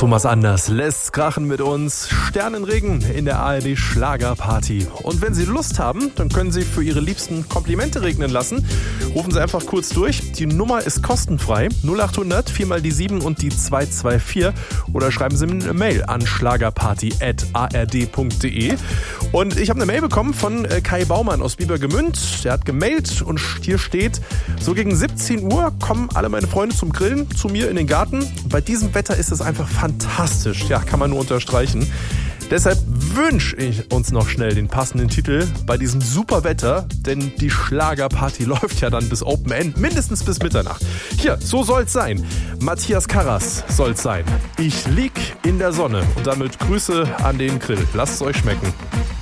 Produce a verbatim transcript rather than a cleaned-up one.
Thomas Anders lässt krachen mit uns. Sternenregen in der A R D Schlagerparty. Und wenn Sie Lust haben, dann können Sie für Ihre Liebsten Komplimente regnen lassen. Rufen Sie einfach kurz durch. Die Nummer ist kostenfrei. null acht hundert vier mal die sieben und die zwei zwei vier. Oder schreiben Sie mir eine Mail an schlagerparty at a r d punkt d e. Und ich habe eine Mail bekommen von Kai Baumann aus Biebergemünd. Der hat gemailt und hier steht, so gegen siebzehn Uhr kommen alle meine Freunde zum Grillen zu mir in den Garten. Bei diesem Wetter ist es einfach fantastisch. Ja, kann man nur unterstreichen. Deshalb wünsche ich uns noch schnell den passenden Titel bei diesem super Wetter, denn die Schlagerparty läuft ja dann bis Open End, mindestens bis Mitternacht. Hier, so soll's sein. Matthias Karras soll's sein. Ich lieg in der Sonne und damit Grüße an den Grill. Lasst es euch schmecken.